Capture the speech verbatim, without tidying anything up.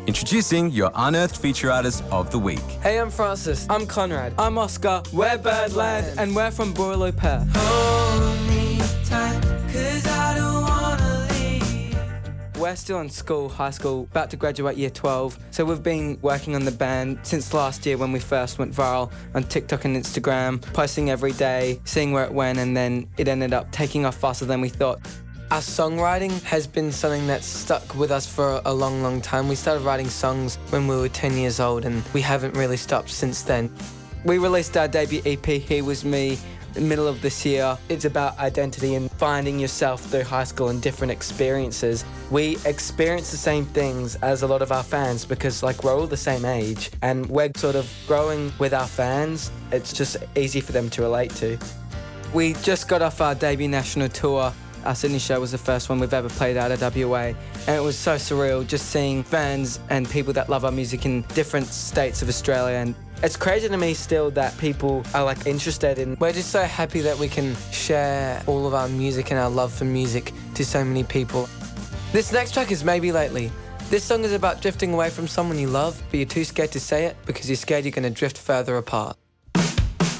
Introducing your Unearthed Feature Artist of the Week. Hey, I'm Francis. I'm Conrad. I'm Oscar. We're Birdland, and we're from Bourlo Pair. Hold me tight, 'cause I don't wanna leave. We're still in school, high school, about to graduate year twelve. So we've been working on the band since last year when we first went viral on TikTok and Instagram, posting every day, seeing where it went, and then it ended up taking off faster than we thought. Our songwriting has been something that's stuck with us for a long, long time. We started writing songs when we were ten years old, and we haven't really stopped since then. We released our debut E P, He Was Me, in the middle of this year. It's about identity and finding yourself through high school and different experiences. We experience the same things as a lot of our fans because, like, we're all the same age, and we're sort of growing with our fans. It's just easy for them to relate to. We just got off our debut national tour. Our Sydney show was the first one we've ever played out of W A, and it was so surreal just seeing fans and people that love our music in different states of Australia. And it's crazy to me still that people are like interested in. We're just so happy that we can share all of our music and our love for music to so many people. This next track is Maybe Lately. This song is about drifting away from someone you love, but you're too scared to say it because you're scared you're going to drift further apart.